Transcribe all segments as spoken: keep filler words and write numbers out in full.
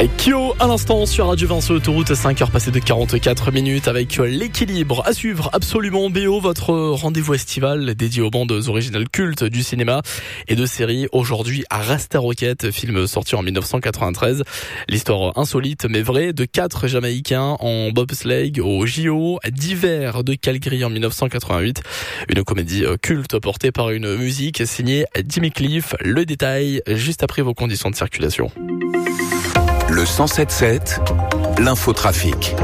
Kyo à l'instant sur Radio Vinci Autoroute, cinq heures passées de quarante-quatre minutes avec l'équilibre à suivre absolument B O, votre rendez-vous estival dédié aux bandes originales cultes du cinéma et de séries. Aujourd'hui à Rasta Rocket, film sorti en dix-neuf cent quatre-vingt-treize. L'histoire insolite mais vraie de quatre Jamaïcains en bobsleigh au J O d'hiver de Calgary en dix-neuf cent quatre-vingt-huit. Une comédie culte portée par une musique signée Jimmy Cliff. Le détail juste après vos conditions de circulation. Le cent sept sept, l'infotrafic.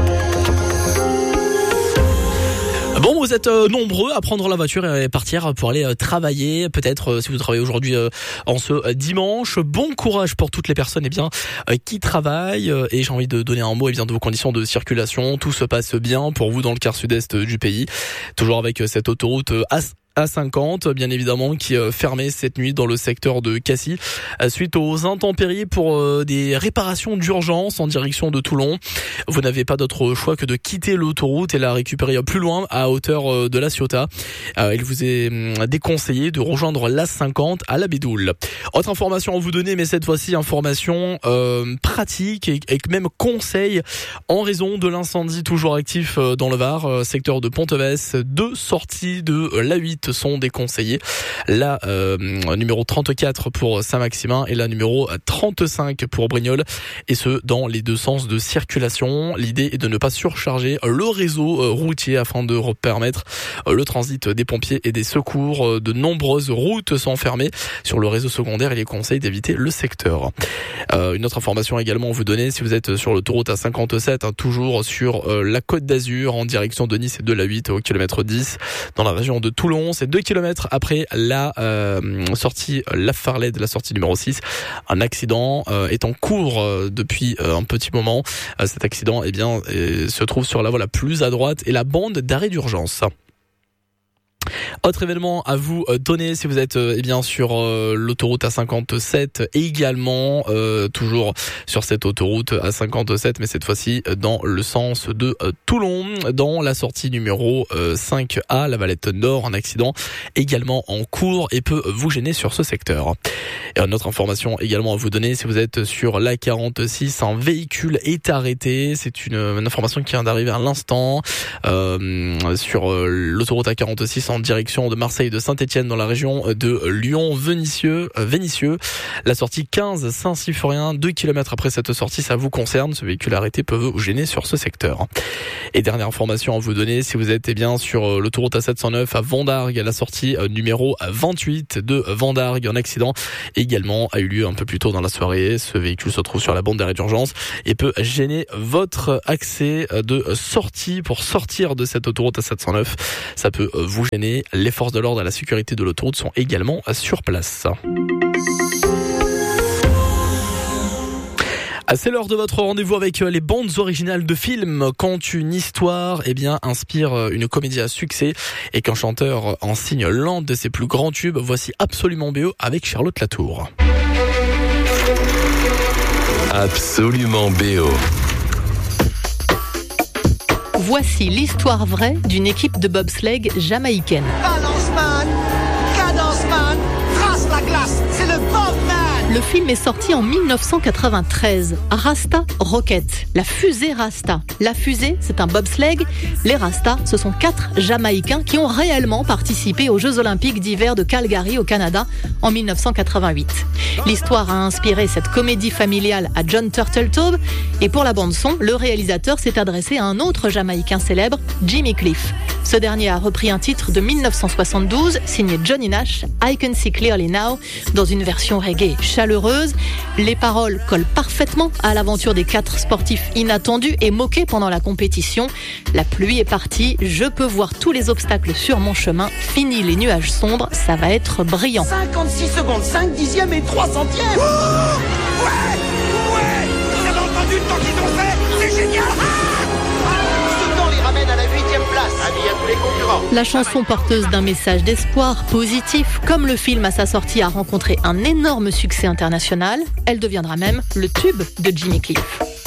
Bon, vous êtes euh, nombreux à prendre la voiture et partir pour aller euh, travailler. Peut-être euh, si vous travaillez aujourd'hui euh, en ce euh, dimanche. Bon courage pour toutes les personnes eh bien euh, qui travaillent. Euh, et j'ai envie de donner un mot eh bien de vos conditions de circulation. Tout se passe bien pour vous dans le quart sud-est euh, du pays. Toujours avec euh, cette autoroute euh, A cinquante, bien évidemment, qui est fermée cette nuit dans le secteur de Cassis suite aux intempéries pour euh, des réparations d'urgence en direction de Toulon. Vous n'avez pas d'autre choix que de quitter l'autoroute et la récupérer plus loin à hauteur de la Ciotat. Euh, il vous est déconseillé de rejoindre l'A cinquante à la Bédoule. Autre information à vous donner, mais cette fois-ci information euh, pratique et, et même conseil en raison de l'incendie toujours actif dans le Var, euh, secteur de Ponteves. Deux sorties de l'A huit sont déconseillés. La euh, numéro trente-quatre pour Saint-Maximin et la numéro trente-cinq pour Brignoles, et ce dans les deux sens de circulation. L'idée est de ne pas surcharger le réseau routier afin de permettre le transit des pompiers et des secours. De nombreuses routes sont fermées sur le réseau secondaire et les conseils d'éviter le secteur. Euh, une autre information également à vous donner, si vous êtes sur l'autoroute A cinquante-sept, hein, toujours sur euh, la Côte d'Azur en direction de Nice et de l'A huit au kilomètre dix dans la région de Toulon. C'est deux kilomètres après la euh, sortie La Farled, la sortie numéro six. Un accident euh, est en cours euh, depuis euh, un petit moment. Euh, cet accident eh bien, euh, se trouve sur la voie la plus à droite et la bande d'arrêt d'urgence. Autre événement à vous donner si vous êtes euh, eh bien sur euh, l'autoroute A cinquante-sept et également euh, toujours sur cette autoroute A cinquante-sept, mais cette fois-ci dans le sens de euh, Toulon, dans la sortie numéro euh, cinq A, la Valette Nord. Un accident également en cours et peut vous gêner sur ce secteur. Et une autre information également à vous donner, si vous êtes sur l'A quarante-six, un véhicule est arrêté. C'est une, une information qui vient d'arriver à l'instant euh, sur euh, l'autoroute A quarante-six en direction de Marseille, de Saint-Etienne dans la région de Lyon-Vénissieux. Vénissieux. La sortie quinze Saint-Symphorien, deux kilomètres après cette sortie, ça vous concerne. Ce véhicule arrêté peut vous gêner sur ce secteur. Et dernière information à vous donner, si vous êtes eh bien sur l'autoroute A sept cent neuf à Vendargues, la sortie numéro vingt-huit de Vendargues, un accident également a eu lieu un peu plus tôt dans la soirée. Ce véhicule se trouve sur la bande d'arrêt d'urgence et peut gêner votre accès de sortie pour sortir de cette autoroute A sept cent neuf. Ça peut vous gêner. Les forces de l'ordre à la sécurité de l'autoroute sont également sur place. C'est l'heure de votre rendez-vous avec les bandes originales de films. Quand une histoire eh bien, inspire une comédie à succès et qu'un chanteur en signe l'un de ses plus grands tubes, voici Absolument B O avec Charlotte Latour. Absolument B O. Voici l'histoire vraie d'une équipe de bobsleigh jamaïcaine. Balance man, cadence man, trace la glace, c'est le Bobman. Le film est sorti en dix-neuf cent quatre-vingt-treize. Rasta Rocket, la fusée Rasta. La fusée, c'est un bobsleigh. Les Rasta, ce sont quatre Jamaïcains qui ont réellement participé aux Jeux Olympiques d'hiver de Calgary au Canada en dix-neuf cent quatre-vingt-huit. L'histoire a inspiré cette comédie familiale à John Turteltaub. Et pour la bande-son, le réalisateur s'est adressé à un autre Jamaïcain célèbre, Jimmy Cliff. Ce dernier a repris un titre de dix-neuf cent soixante-douze, signé Johnny Nash, I Can See Clearly Now, dans une version reggae chaleureuse. Les paroles collent parfaitement à l'aventure des quatre sportifs inattendus et moqués pendant la compétition. La pluie est partie, je peux voir tous les obstacles sur mon chemin, fini les nuages sombres, ça va être brillant. cinquante-six secondes, cinq dixièmes et trois centièmes. Oh ouais, ouais, vous avez entendu le temps qu'ils ont fait, c'est génial. Ce temps les ramène à la huitième place, amis à tous les concurrents. La chanson porteuse d'un message d'espoir positif, comme le film à sa sortie a rencontré un énorme succès international, elle deviendra même le tube de Jimmy Cliff.